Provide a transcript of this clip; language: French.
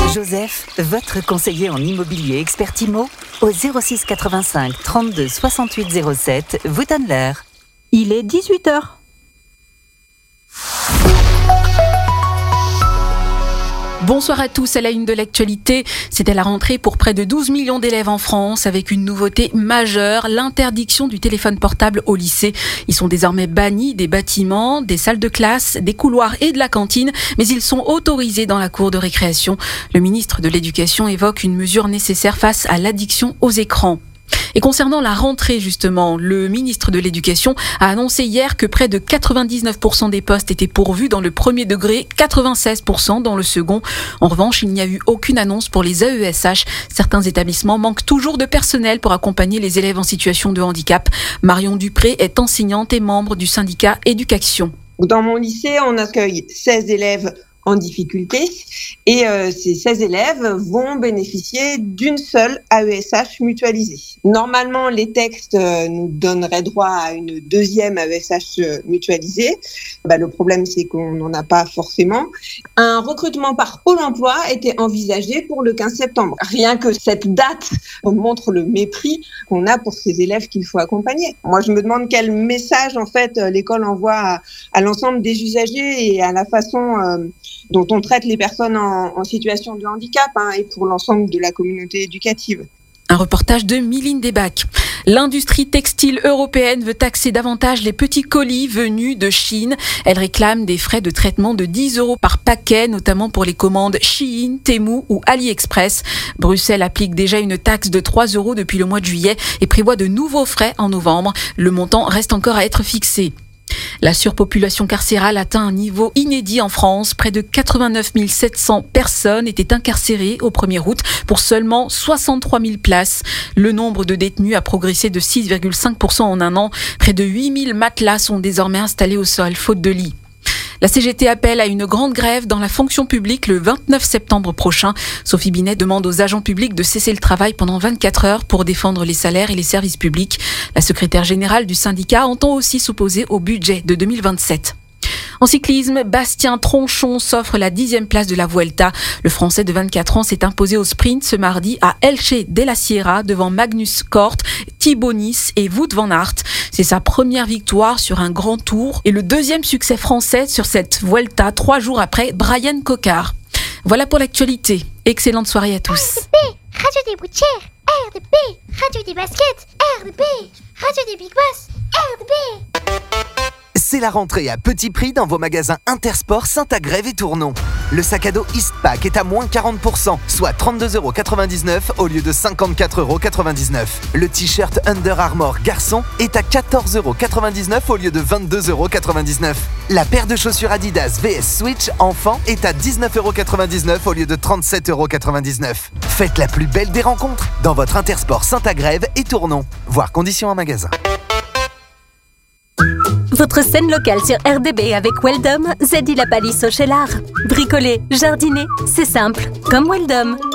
Joseph, votre conseiller en immobilier expert IMO, au 06 85 32 68 07, vous donne l'heure. Il est 18h. Bonsoir à tous, à la une de l'actualité. C'était la rentrée pour près de 12 millions d'élèves en France avec une nouveauté majeure, l'interdiction du téléphone portable au lycée. Ils sont désormais bannis des bâtiments, des salles de classe, des couloirs et de la cantine, mais ils sont autorisés dans la cour de récréation. Le ministre de l'Éducation évoque une mesure nécessaire face à l'addiction aux écrans. Et concernant la rentrée justement, le ministre de l'Éducation a annoncé hier que près de 99% des postes étaient pourvus dans le premier degré, 96% dans le second. En revanche, il n'y a eu aucune annonce pour les AESH. Certains établissements manquent toujours de personnel pour accompagner les élèves en situation de handicap. Marion Dupré est enseignante et membre du syndicat Éducation. Dans mon lycée, on accueille 16 élèves en difficulté et ces 16 élèves vont bénéficier d'une seule AESH mutualisée. Normalement, les textes nous donneraient droit à une deuxième AESH mutualisée. Le problème, c'est qu'on n'en a pas forcément. Un recrutement par Pôle emploi était envisagé pour le 15 septembre. Rien que cette date montre le mépris qu'on a pour ces élèves qu'il faut accompagner. Moi, je me demande quel message, en fait, l'école envoie à l'ensemble des usagers et à la façon dont on traite les personnes en situation de handicap et pour l'ensemble de la communauté éducative. Un reportage de Miline Desbacs. L'industrie textile européenne veut taxer davantage les petits colis venus de Chine. Elle réclame des frais de traitement de 10 € par paquet, notamment pour les commandes Shein, Temu ou AliExpress. Bruxelles applique déjà une taxe de 3 € depuis le mois de juillet et prévoit de nouveaux frais en novembre. Le montant reste encore à être fixé. La surpopulation carcérale atteint un niveau inédit en France. Près de 89 700 personnes étaient incarcérées au 1er août pour seulement 63 000 places. Le nombre de détenus a progressé de 6,5% en un an. Près de 8 000 matelas sont désormais installés au sol, faute de lits. La CGT appelle à une grande grève dans la fonction publique le 29 septembre prochain. Sophie Binet demande aux agents publics de cesser le travail pendant 24 heures pour défendre les salaires et les services publics. La secrétaire générale du syndicat entend aussi s'opposer au budget de 2027. En cyclisme, Bastien Tronchon s'offre la 10e place de la Vuelta. Le Français de 24 ans s'est imposé au sprint ce mardi à Elche de la Sierra devant Magnus Cort, Thibaut Nice et Wout van Aert. C'est sa première victoire sur un grand tour et le deuxième succès français sur cette Vuelta 3 jours après Brian Cocard. Voilà pour l'actualité. Excellente soirée à tous. RDP, Radio des Boutières, RDP, Radio des Baskets, RDP, Radio des Big Boss, RDP. C'est la rentrée à petit prix dans vos magasins Intersport Saint-Agrève et Tournon. Le sac à dos Eastpak est à moins 40%, soit 32,99 € au lieu de 54,99 €. Le t-shirt Under Armour garçon est à 14,99 € au lieu de 22,99 €. La paire de chaussures Adidas VS Switch enfant est à 19,99 € au lieu de 37,99 €. Faites la plus belle des rencontres dans votre Intersport Saint-Agrève et Tournon. Voir conditions en magasin. Votre scène locale sur RDB avec Weldom, Zedi la palisse au Cheylard. Bricoler, jardiner, c'est simple, comme Weldom.